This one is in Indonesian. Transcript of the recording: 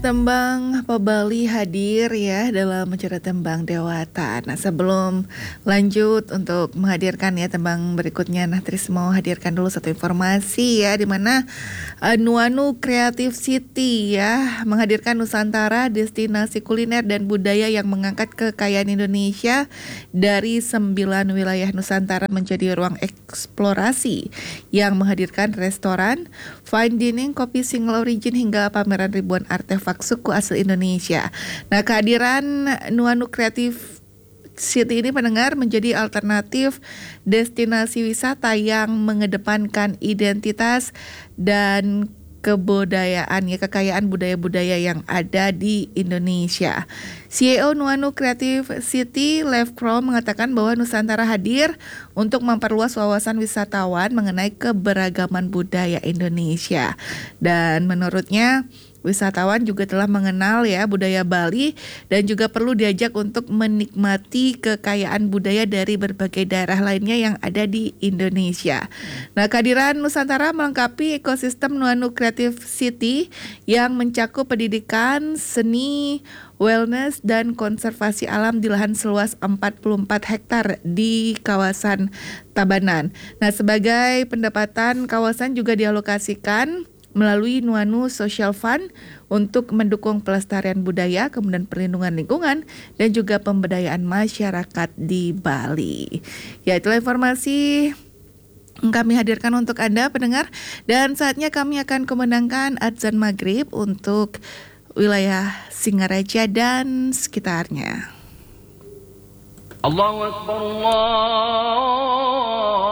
Tembang Pebali hadir ya dalam acara Tembang Dewata. Nah, sebelum lanjut untuk menghadirkan ya tembang berikutnya, nah Tris mau hadirkan dulu satu informasi ya, di mana Nuanu Creative City ya menghadirkan Nusantara, destinasi kuliner dan budaya yang mengangkat kekayaan Indonesia dari 9 wilayah Nusantara menjadi ruang eksplorasi yang menghadirkan restoran, fine dining, kopi single origin hingga pameran ribuan artefak suku asli Indonesia. Nah, kehadiran Nuanu Creative City ini pendengar menjadi alternatif destinasi wisata yang mengedepankan identitas dan kebudayaan ya, kekayaan budaya-budaya yang ada di Indonesia. CEO Nuanu Creative City, Lev Krom, mengatakan bahwa Nusantara hadir untuk memperluas wawasan wisatawan mengenai keberagaman budaya Indonesia. Dan menurutnya, wisatawan juga telah mengenal ya budaya Bali dan juga perlu diajak untuk menikmati kekayaan budaya dari berbagai daerah lainnya yang ada di Indonesia. Nah, kehadiran Nusantara melengkapi ekosistem Nuanu Creative City yang mencakup pendidikan, seni, wellness, dan konservasi alam di lahan seluas 44 hektar di kawasan Tabanan. Nah, sebagai pendapatan, kawasan juga dialokasikan melalui Nuanu Social Fund untuk mendukung pelestarian budaya, kemudian perlindungan lingkungan, dan juga pemberdayaan masyarakat di Bali. Ya, itulah informasi yang kami hadirkan untuk Anda pendengar, dan saatnya kami akan kumandangkan adzan maghrib untuk wilayah Singaraja dan sekitarnya. Allahu Akbar, Allah